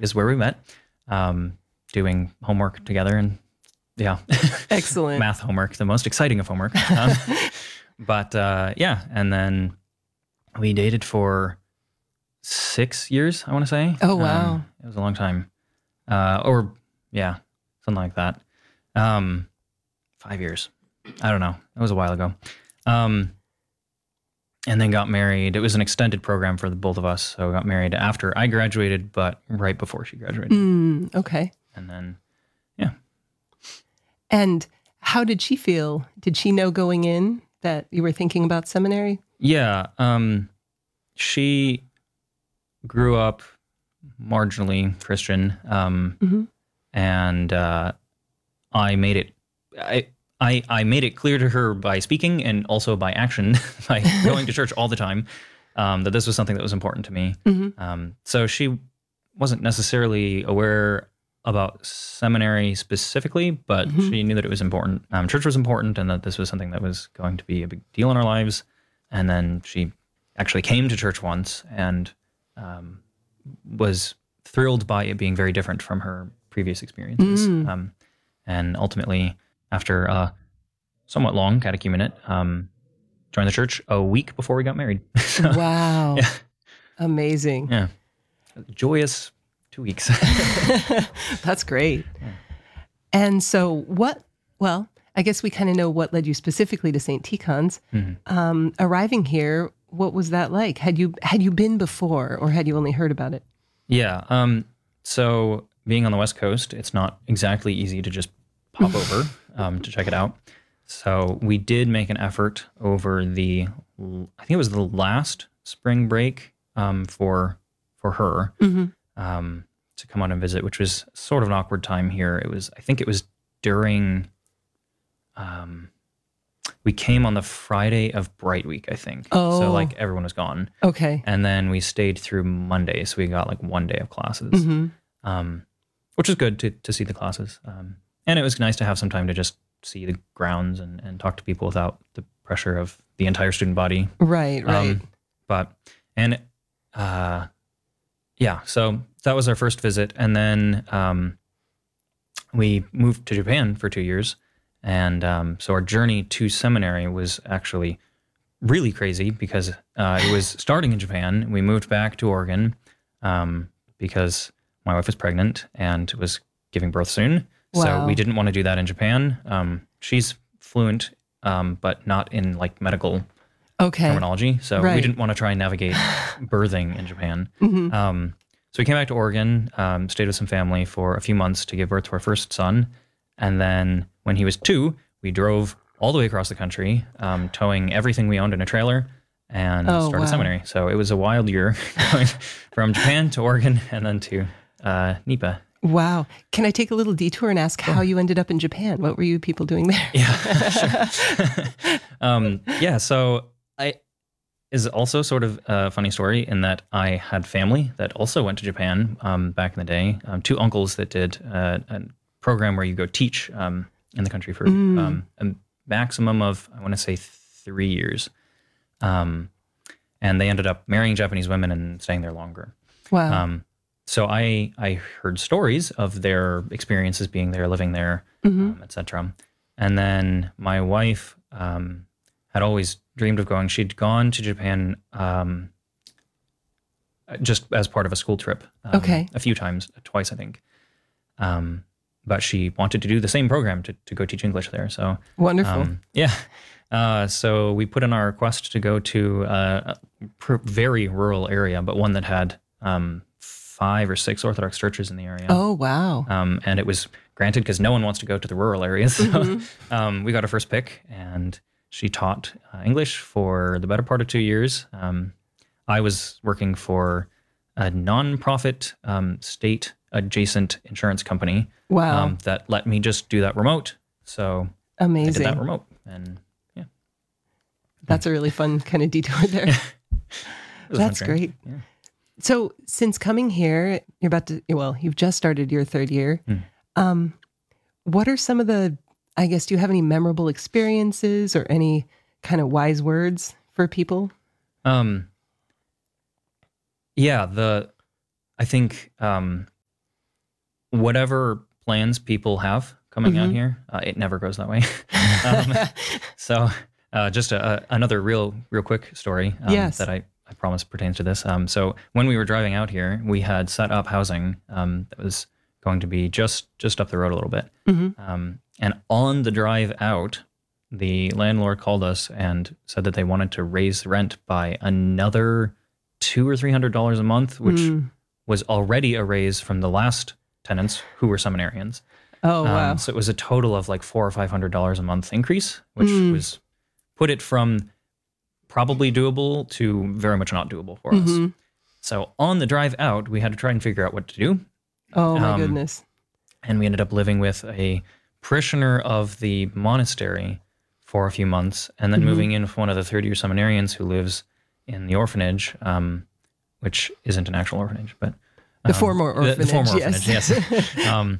is where we met, doing homework together, and yeah, Excellent. math homework, the most exciting of homework. But yeah, and then we dated for 6 years, I want to say. Oh, wow. It was a long time. Or yeah, something like that. 5 years. I don't know. It was a while ago. And then got married. It was an extended program for the both of us. So we got married after I graduated, but right before she graduated. Okay. And then, yeah. And how did she feel? Did she know going in that you were thinking about seminary? Yeah. She grew up marginally Christian. And I made it, I made it clear to her by speaking and also by action, by going to church all the time, that this was something that was important to me. So she wasn't necessarily aware about seminary specifically, but she knew that it was important. Church was important, and that this was something that was going to be a big deal in our lives. And then she actually came to church once and was thrilled by it being very different from her previous experiences. And ultimately, after a somewhat long catechumenate, joined the church a week before we got married. So, Wow. yeah. Amazing. Yeah. Joyous 2 weeks. That's great. And so well, I guess we kind of know what led you specifically to St. Tikhon's. Arriving here, what was that like? Had you been before, or had you only heard about it? Yeah. So being on the West Coast, it's not exactly easy to just pop over to check it out. So we did make an effort over I think it was the last spring break for her to come out and visit, which was sort of an awkward time here. I think it was during, we came on the Friday of Bright Week, I think. Oh. So like everyone was gone. Okay. And then we stayed through Monday. So we got like 1 day of classes, which was good to see the classes. And it was nice to have some time to just see the grounds and talk to people without the pressure of the entire student body. Right. Yeah, so that was our first visit. And then we moved to Japan for 2 years. And so our journey to seminary was actually really crazy because it was starting in Japan. We moved back to Oregon because my wife was pregnant and was giving birth soon. Wow. So we didn't want to do that in Japan. She's fluent, but not in like medical terminology. So we didn't want to try and navigate birthing in Japan. So we came back to Oregon, stayed with some family for a few months to give birth to our first son. And then when he was 2, we drove all the way across the country, towing everything we owned in a trailer and started seminary. So it was a wild year going from Japan to Oregon and then to NEPA. Wow. Can I take a little detour and ask how you ended up in Japan? What were you people doing there? Yeah, sure. Yeah, so is also sort of a funny story in that I had family that also went to Japan back in the day. 2 uncles that did a program where you go teach in the country for a maximum of, I want to say, 3 years. And they ended up marrying Japanese women and staying there longer. Wow. So I heard stories of their experiences being there, living there, et cetera. And then my wife had always dreamed of going. She'd gone to Japan just as part of a school trip. A few times, twice, I think. But she wanted to do the same program to go teach English there. So wonderful. Yeah. So we put in our request to go to a very rural area, but one that had 5 or 6 Orthodox churches in the area. Oh, wow. And it was granted because no one wants to go to the rural areas. So we got our first pick, and she taught English for the better part of 2 years. I was working for a nonprofit state-adjacent insurance company. Wow. That let me just do that remote. So amazing. I did that remote, and yeah. That's a really fun kind of detour there. That's great. Yeah. So since coming here, you've just started your 3rd year. What are some of the, I guess, do you have any memorable experiences or any kind of wise words for people? Yeah, I think whatever plans people have coming out here, it never goes that way. So just another real quick story Yes. that I promise pertains to this. So when we were driving out here, we had set up housing that was going to be just up the road a little bit. And on the drive out, the landlord called us and said that they wanted to raise rent by another $200 or $300 a month, which was already a raise from the last tenants who were seminarians. Oh, wow. So it was a total of like $400 or $500 a month increase, which was put it from probably doable to very much not doable for us. So on the drive out, we had to try and figure out what to do. Oh, my goodness. And we ended up living with a parishioner of the monastery for a few months, and then moving in with one of the third-year seminarians who lives in the orphanage, which isn't an actual orphanage, but The former orphanage, the former yes. orphanage, yes.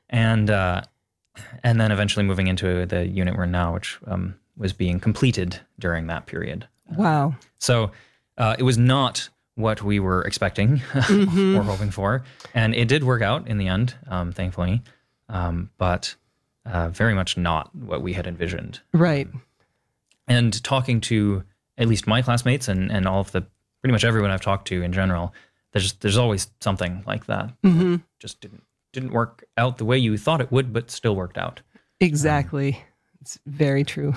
And then eventually moving into the unit we're in now, which was being completed during that period. Wow. So it was not what we were expecting or hoping for, and it did work out in the end, thankfully, but very much not what we had envisioned. Right. And talking to at least my classmates and all of the pretty much everyone I've talked to in general, there's always something like that. Just didn't work out the way you thought it would, but still worked out. Exactly. It's very true.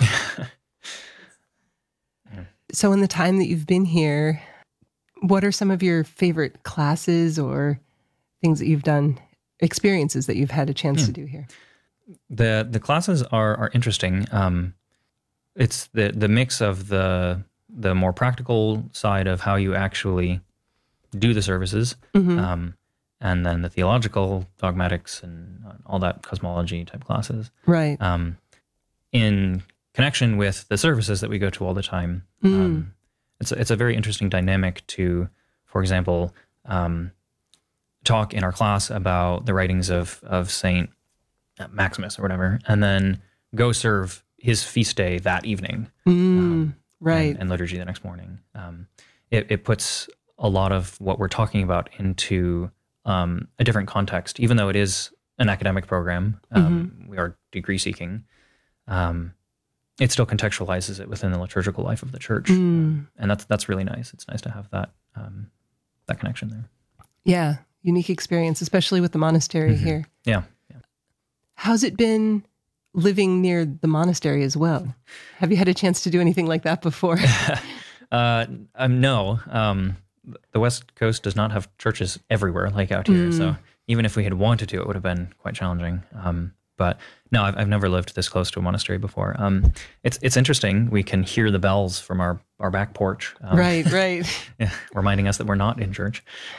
So in the time that you've been here, what are some of your favorite classes or things that you've done, experiences that you've had a chance to do here? The classes are interesting. It's the mix of the more practical side of how you actually do the services, and then the theological, dogmatics, and all that cosmology type classes. Right. In connection with the services that we go to all the time, it's a very interesting dynamic to, for example, talk in our class about the writings of Saint Maximus or whatever, and then go serve his feast day that evening, right. and liturgy the next morning. It puts a lot of what we're talking about into a different context, even though it is an academic program. We are degree seeking. It still contextualizes it within the liturgical life of the church, and that's really nice. It's nice to have that that connection there. Yeah, unique experience, especially with the monastery here. Yeah. How's it been living near the monastery as well? Have you had a chance to do anything like that before? No. The West Coast does not have churches everywhere like out here. So even if we had wanted to, it would have been quite challenging. But no, I've never lived this close to a monastery before. It's interesting. We can hear the bells from our back porch. Right. Yeah, reminding us that we're not in church.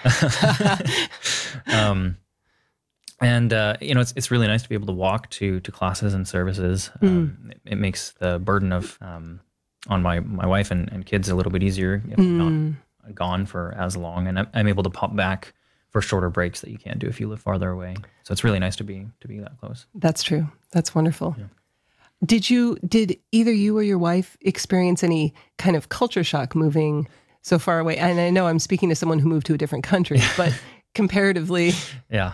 And it's really nice to be able to walk to classes and services. It makes the burden of on my wife and kids a little bit easier if I'm not gone for as long, and I'm able to pop back for shorter breaks that you can't do if you live farther away. So it's really nice to be that close. That's true. That's wonderful. Yeah. Did either you or your wife experience any kind of culture shock moving so far away? And I know I'm speaking to someone who moved to a different country, but comparatively. Yeah.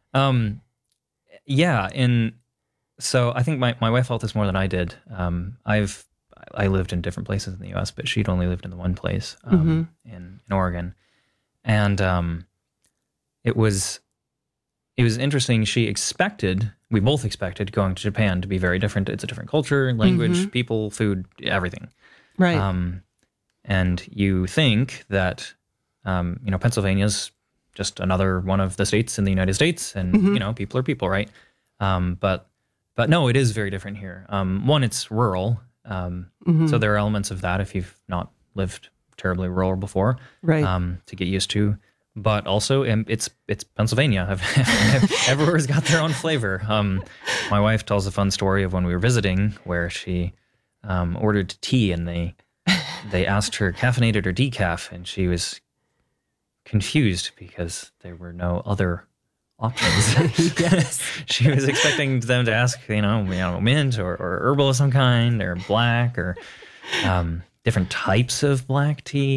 So I think my wife felt this more than I did. I lived in different places in the U.S., but she'd only lived in the one place in Oregon, and it was interesting. We both expected going to Japan to be very different. It's a different culture, language, people, food, everything. Right. And you think that Pennsylvania's just another one of the states in the United States, and people are people, right? But no, it is very different here. One, it's rural, so there are elements of that if you've not lived terribly rural before, right? To get used to. But also, it's Pennsylvania. Everywhere's got their own flavor. My wife tells a fun story of when we were visiting, where she ordered tea, and they asked her caffeinated or decaf, and she was confused because there were no other options. Yes. She was expecting them to ask, mint or herbal of some kind, or black, or different types of black tea.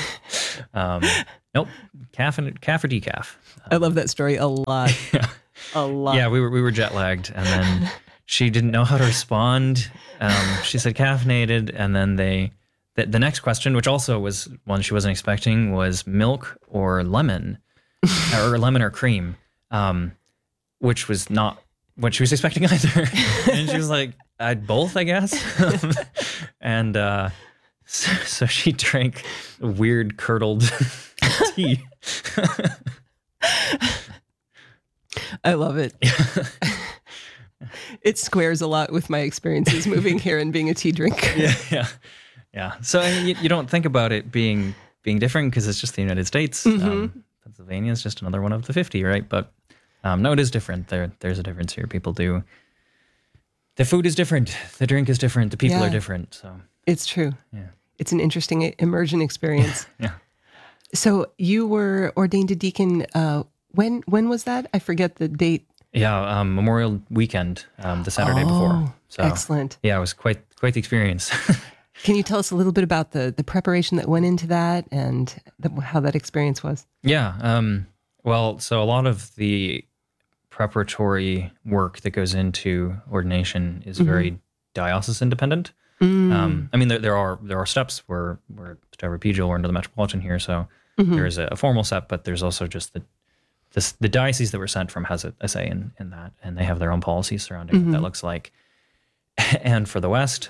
But nope, calf or decaf. I love that story a lot. Yeah. A lot. Yeah, we were jet lagged, and then she didn't know how to respond. She said caffeinated, and then the next question, which also was one she wasn't expecting, was milk or lemon, or lemon or cream, which was not what she was expecting either. And she was like, both, I guess. And so she drank weird curdled tea. I love it. It squares a lot with my experiences moving here and being a tea drinker. Yeah. So I mean, you don't think about it being different because it's just the United States. Pennsylvania is just another one of the 50, right? But no, it is different. There's a difference here. People do. The food is different. The drink is different. The people are different. So it's true. Yeah. It's an interesting immersion experience. Yeah. So you were ordained a deacon. When was that? I forget the date. Yeah, Memorial Weekend, the Saturday before. So, excellent. Yeah, it was quite the experience. Can you tell us a little bit about the preparation that went into that and how that experience was? Yeah. Well, so a lot of the preparatory work that goes into ordination is very diocese independent. I mean, there are steps where Stuyvesant or into the Metropolitan here, so there is a formal step, but there's also just the diocese that we're sent from has a say in that, and they have their own policies surrounding what that looks like. And for the West,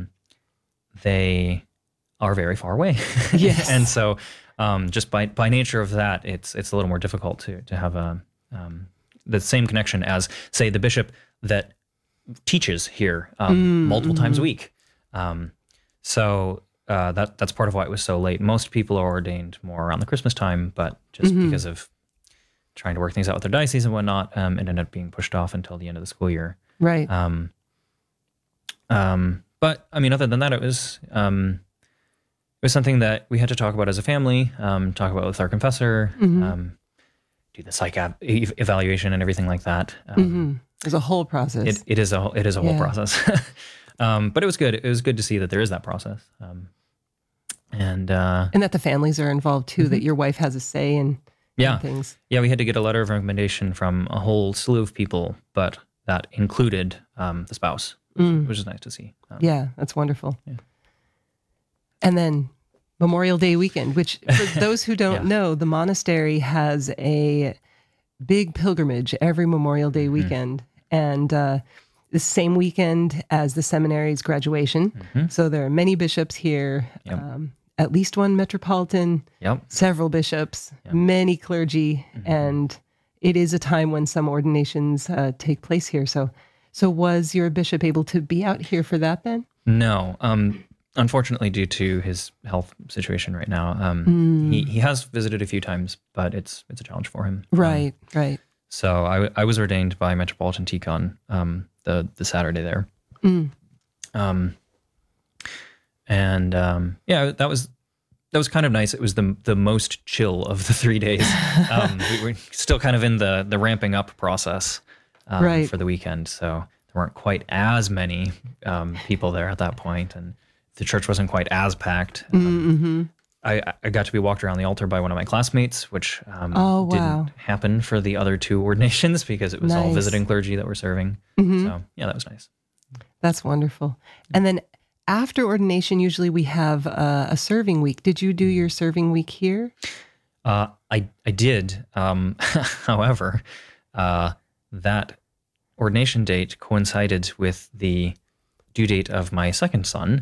they are very far away. Yes. And so just by nature of that, it's a little more difficult to have the same connection as, say, the bishop that teaches here multiple times a week. So that's part of why it was so late. Most people are ordained more around the Christmas time, but just because of trying to work things out with their diocese and whatnot, it ended up being pushed off until the end of the school year. Right. But I mean, other than that, it was something that we had to talk about as a family, talk about with our confessor, do the psych evaluation and everything like that. There's a whole process. It is a whole process. But it was good. It was good to see that there is that process. And that the families are involved too, that your wife has a say in things. Yeah, we had to get a letter of recommendation from a whole slew of people, but that included the spouse, which is nice to see. Yeah, that's wonderful. Yeah. And then Memorial Day weekend, which for those who don't know, the monastery has a big pilgrimage every Memorial Day weekend. And the same weekend as the seminary's graduation. So there are many bishops here, at least one metropolitan, several bishops, many clergy, and it is a time when some ordinations take place here. So was your bishop able to be out here for that then? No. Unfortunately, due to his health situation right now, he has visited a few times, but it's a challenge for him. Right. So I was ordained by Metropolitan Tikhon the Saturday there. That was kind of nice. It was the most chill of the 3 days. We were still kind of in the ramping up process for the weekend, so there weren't quite as many people there at that point, and the church wasn't quite as packed. I got to be walked around the altar by one of my classmates, which didn't happen for the other two ordinations because it was all visiting clergy that were serving. So yeah, that was nice. That's wonderful. And then after ordination, usually we have a serving week. Did you do your serving week here? I did. However, that ordination date coincided with the due date of my second son.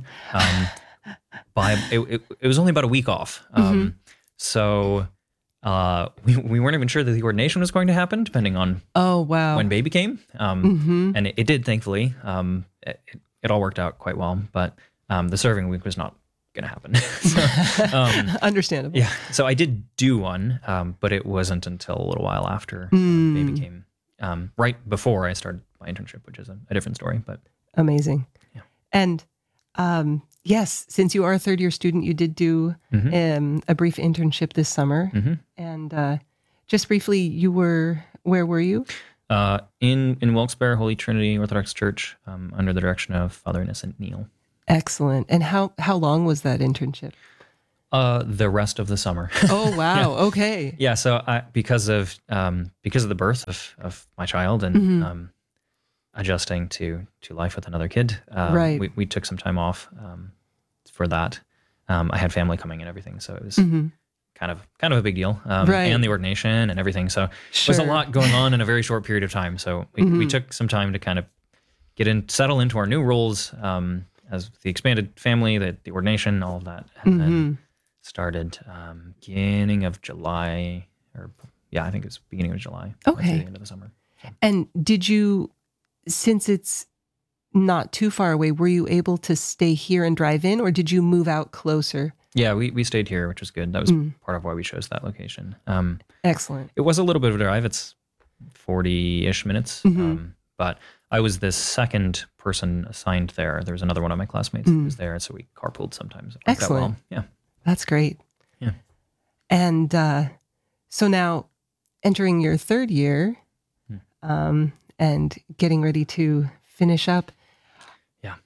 It was only about a week off. So we weren't even sure that the ordination was going to happen, depending on when baby came. And it did, thankfully. It all worked out quite well, but the serving week was not going to happen. So, understandable. Yeah. So I did do one, but it wasn't until a little while after baby came, right before I started my internship, which is a different story. But amazing. Yeah. And yes, since you are a third-year student, you did do a brief internship this summer. And just briefly, where were you? In Wilkes-Barre Holy Trinity Orthodox Church, under the direction of Father Innocent Neal. Excellent. And how long was that internship? The rest of the summer. Oh, wow. Okay. Yeah. So because of the birth of my child and adjusting to life with another kid, Right. we took some time off for that. I had family coming and everything, so it was kind of a big deal. Right. And the ordination and everything. So there's a lot going on in a very short period of time. So we took some time to kind of settle into our new roles as the expanded family, the ordination, all of that, and then started beginning of July, I think it was beginning of July. Went through the end of the summer. And did you, since it's not too far away, were you able to stay here and drive in, or did you move out closer? Yeah, we stayed here, which was good. That was part of why we chose that location. Excellent. It was a little bit of a drive. It's 40-ish minutes, but I was the second person assigned there. There was another one of my classmates who was there, so we carpooled sometimes. It worked out well. Yeah. That's great. Yeah. And so now entering your third year and getting ready to finish up. Yeah.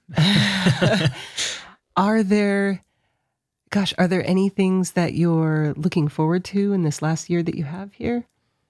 Are there any things that you're looking forward to in this last year that you have here?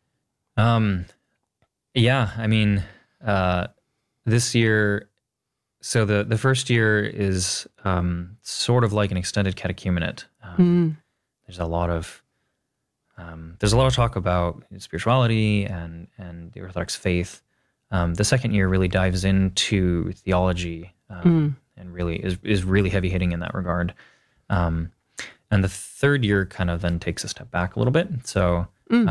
Yeah, I mean, this year, so the first year is sort of like an extended catechumenate. There's a lot of talk about spirituality and the Orthodox faith. The second year really dives into theology and really is really heavy hitting in that regard. And the third year kind of then takes a step back a little bit. So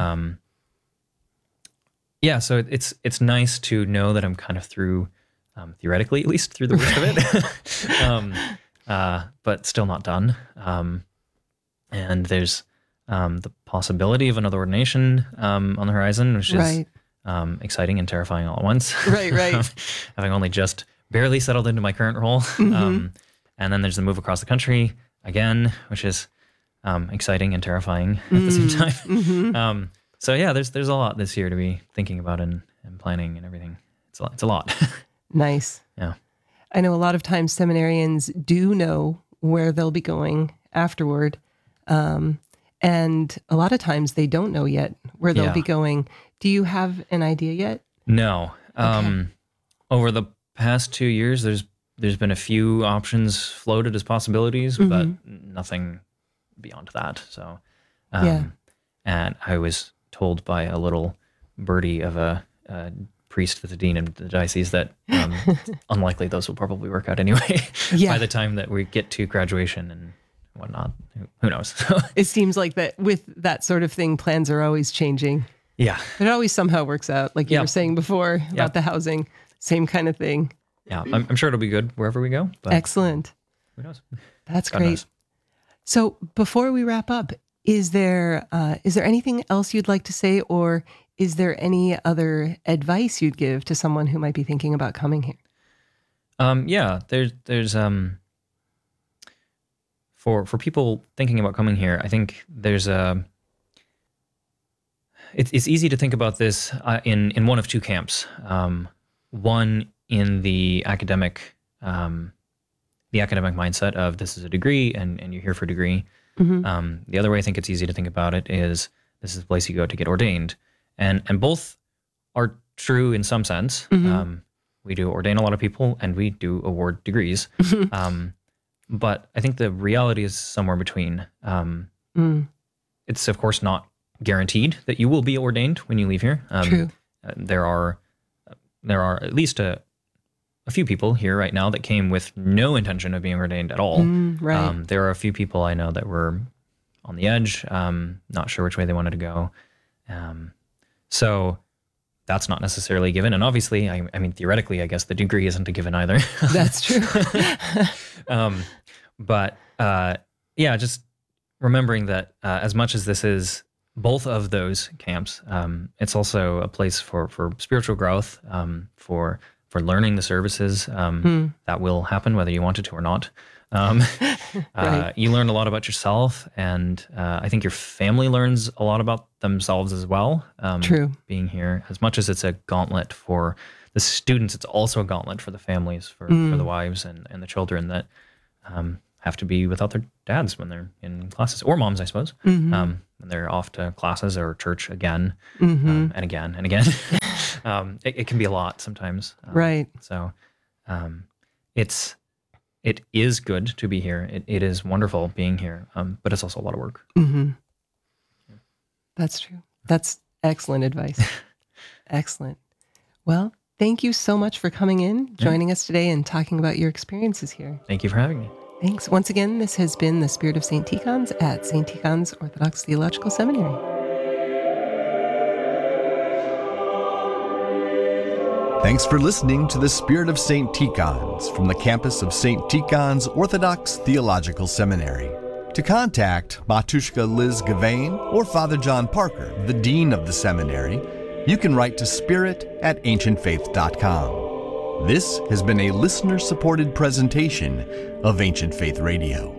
so it's nice to know that I'm kind of through, theoretically at least, through the worst of it, but still not done. And there's the possibility of another ordination on the horizon, which is exciting and terrifying all at once. Right. Having only just barely settled into my current role. And then there's the move across the country again, which is exciting and terrifying at the same time. So yeah, there's a lot this year to be thinking about and planning and everything. It's a lot. Nice. Yeah. I know a lot of times seminarians do know where they'll be going afterward. And a lot of times they don't know yet where they'll be going. Do you have an idea yet? No. Over the past 2 years, there's been a few options floated as possibilities, but nothing beyond that. So, and I was told by a little birdie of a priest at the dean of the diocese that unlikely those will probably work out anyway by the time that we get to graduation and whatnot. Who knows? It seems like that with that sort of thing, plans are always changing. Yeah. It always somehow works out, like you were saying before about the housing, same kind of thing. Yeah, I'm sure it'll be good wherever we go. But excellent. Who knows? That's great. Knows. So before we wrap up, is there anything else you'd like to say, or is there any other advice you'd give to someone who might be thinking about coming here? There's for people thinking about coming here, I think there's it's easy to think about this in one of two camps. One in the academic mindset of this is a degree and you're here for a degree. The other way I think it's easy to think about it is this is the place you go to get ordained. And both are true in some sense. We do ordain a lot of people and we do award degrees. But I think the reality is somewhere between. It's of course not guaranteed that you will be ordained when you leave here. True. There are at least a few people here right now that came with no intention of being ordained at all. Right. There are a few people I know that were on the edge, not sure which way they wanted to go. So that's not necessarily given. And obviously, I mean, theoretically, I guess the degree isn't a given either. That's true. But just remembering that as much as this is both of those camps, it's also a place for spiritual growth, for learning the services that will happen whether you wanted to or not. Right. You learn a lot about yourself, and I think your family learns a lot about themselves as well. True. Being here, as much as it's a gauntlet for the students, it's also a gauntlet for the families, for the wives and the children that have to be without their dads when they're in classes, or moms, I suppose, when they're off to classes or church again and again and again. It can be a lot sometimes. Right. So it is good to be here. It is wonderful being here, but it's also a lot of work. That's true. That's excellent advice. Excellent. Well, thank you so much for coming in, joining us today, and talking about your experiences here. Thank you for having me. Thanks. Once again, this has been the Spirit of St. Tikhon's at St. Tikhon's Orthodox Theological Seminary. Thanks for listening to the Spirit of St. Tikhon's from the campus of St. Tikhon's Orthodox Theological Seminary. To contact Matushka Liz Gavain or Father John Parker, the Dean of the Seminary, you can write to spirit@ancientfaith.com. This has been a listener-supported presentation of Ancient Faith Radio.